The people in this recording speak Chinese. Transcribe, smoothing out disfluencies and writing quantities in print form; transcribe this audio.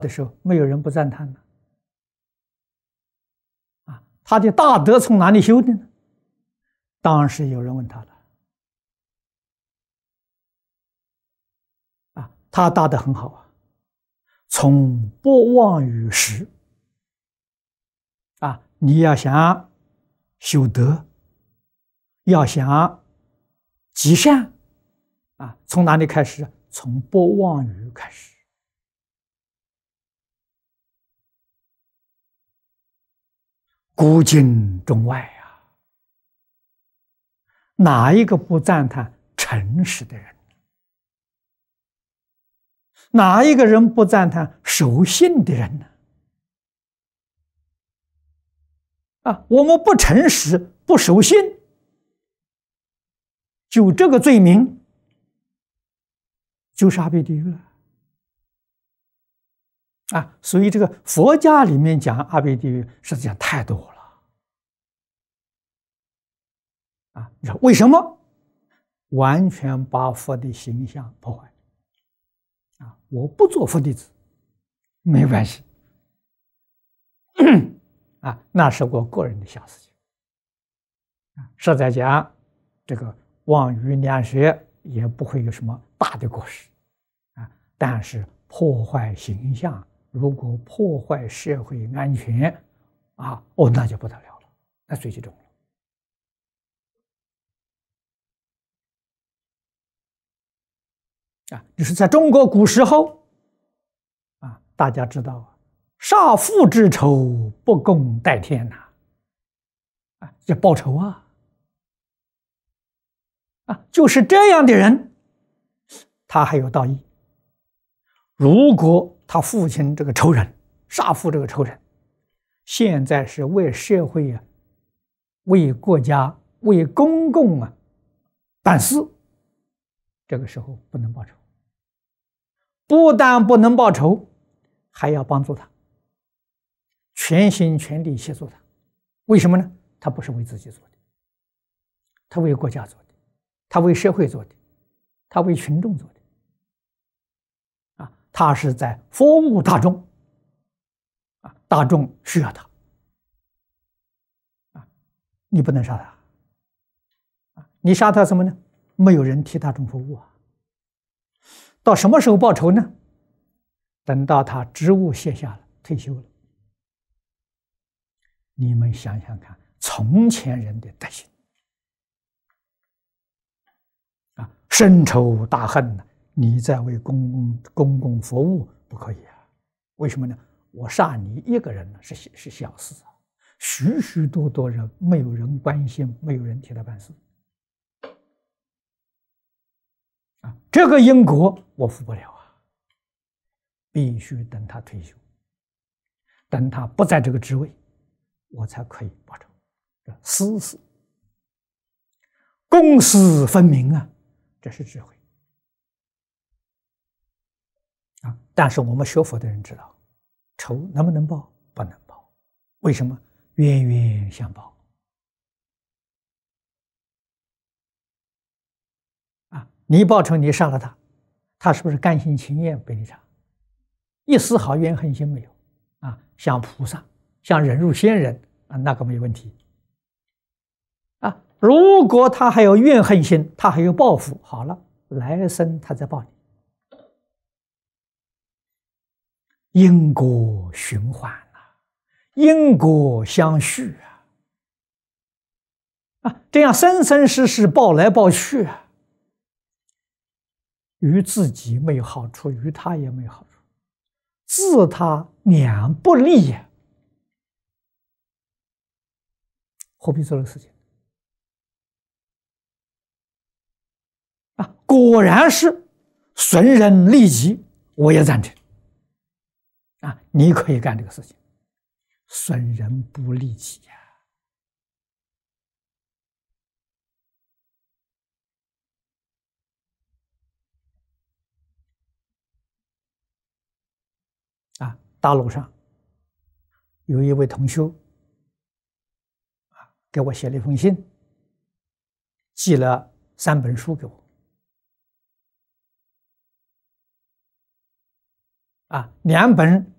的时候，没有人不赞叹的啊。他的大德从哪里修的呢？当时有人问他了啊，他大德很好啊，从不妄语时啊，你要想修德，要想积善啊，从哪里开始？从不妄语开始。古今中外啊，哪一个不赞叹诚实的人？哪一个人不赞叹守信的人呢？啊，我们不诚实、不守信，就这个罪名，就是阿鼻地狱了。啊，所以这个佛家里面讲阿鼻地狱，实际上太多了。啊，你说为什么？完全把佛的形象破坏。啊，我不做佛弟子，没关系。啊，那是我个人的小事情。实在讲，这个妄语两舌也不会有什么大的过失。啊，但是破坏形象，如果破坏社会安全，啊，那就不得了了，那罪就重了。啊，就是在中国古时候，啊，大家知道，杀父之仇，不共戴天呐，啊，要报仇啊，啊，就是这样的人，他还有道义。如果他父亲这个仇人，杀父这个仇人，现在是为社会啊、为国家、为公共啊办事，这个时候不能报仇。不但不能报仇，还要帮助他，全心全力协助他。为什么呢？他不是为自己做的，他为国家做的，他为社会做的，他为群众做的。啊，他是在服务大众，啊，大众需要他，啊，你不能杀他，啊，你杀他什么呢？没有人替大众服务啊。到什么时候报仇呢？等到他职务卸下了，退休了。你们想想看，从前人的德行啊，深仇大恨呢，你在为公共服务不可以啊？为什么呢？我杀你一个人呢是小事啊，许许多多人没有人关心，没有人替他办事。啊，这个因果我负不了啊，必须等他退休，等他不在这个职位，我才可以报仇。私事，公私分明啊，这是智慧啊。但是我们学佛的人知道，仇能不能报？不能报。为什么？冤冤相报。你报仇，你杀了他，他是不是甘心情愿被你杀？一丝毫怨恨心没有啊！像菩萨，像忍辱仙人啊，那个没有问题啊。如果他还有怨恨心，他还有报复，好了，来生他再报你，因果循环啊，因果相续啊，这样生生世世报来报去啊。于自己没有好处，于他也没有好处，自他两不利呀，何必做这个事情啊？果然是损人利己，我也赞成啊！你可以干这个事情，损人不利己呀。啊，大陆上有一位同修啊，给我写了一封信，寄了3本书给我。 两本